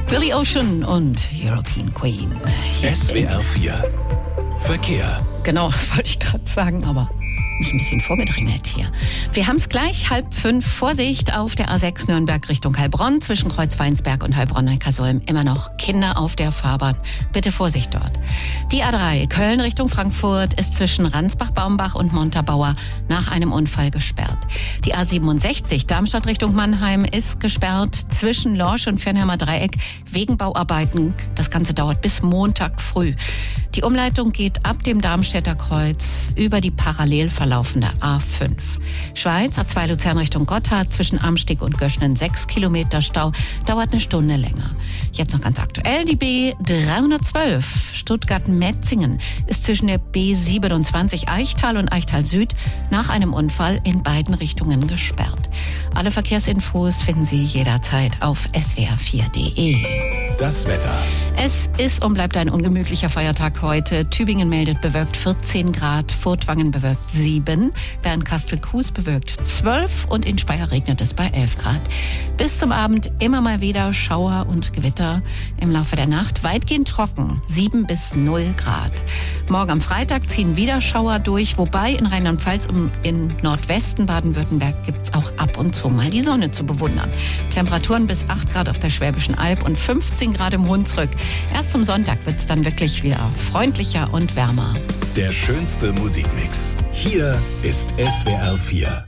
Billy Ocean und European Queen. SWR 4 Verkehr. Genau, das wollte ich gerade sagen, aber mich ein bisschen vorgedrängelt hier. Wir haben es gleich 4:30. Vorsicht auf der A6 Nürnberg Richtung Heilbronn. Zwischen Kreuzweinsberg und Heilbronn-Neckarsulm immer noch Kinder auf der Fahrbahn. Bitte Vorsicht dort. Die A3 Köln Richtung Frankfurt ist zwischen Ransbach-Baumbach und Montabaur nach einem Unfall gesperrt. Die A67 Darmstadt Richtung Mannheim ist gesperrt zwischen Lorsch und Fernheimer Dreieck wegen Bauarbeiten. Das Ganze dauert bis Montag früh. Die Umleitung geht ab dem Darmstädter Kreuz über die parallel verlaufende A5. Schweiz, A2 Luzern Richtung Gotthard zwischen Amstig und Göschnen 6 Kilometer Stau, dauert eine Stunde länger. Jetzt noch ganz aktuell, die B312 Stuttgart-Metzingen ist zwischen der B27 Eichtal und Eichtal Süd nach einem Unfall in beiden Richtungen gesperrt. Alle Verkehrsinfos finden Sie jederzeit auf swr4.de. Das Wetter. Es ist und bleibt ein ungemütlicher Feiertag heute. Tübingen meldet bewölkt 14 Grad, Furtwangen bewölkt 7, Bernkastel-Kues bewölkt 12 und in Speyer regnet es bei 11 Grad. Bis zum Abend immer mal wieder Schauer und Gewitter. Im Laufe der Nacht weitgehend trocken, 7 bis 0 Grad. Morgen am Freitag ziehen wieder Schauer durch, wobei in Rheinland-Pfalz und im Nordwesten Baden-Württemberg gibt es auch ab und zu mal die Sonne zu bewundern. Temperaturen bis 8 Grad auf der Schwäbischen Alb und 15 Grad im Hunsrück. Erst zum Sonntag wird es dann wirklich wieder freundlicher und wärmer. Der schönste Musikmix. Hier ist SWR 4.